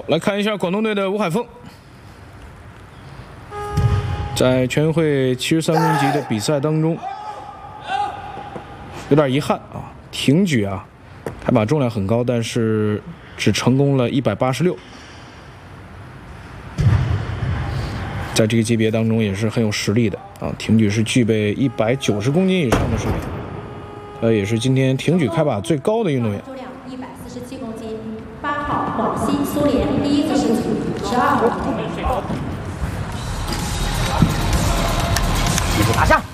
好，来看一下广东队的吴海峰，在全运会73公级的比赛当中，有点遗憾啊，挺举啊，开把重量很高，但是只成功了186。在这个级别当中也是很有实力的啊，挺举是具备190公斤以上的水平，也是今天挺举开把最高的运动员。 重量147公斤，8号广西苏联第一次世锦，12号。 技术打下。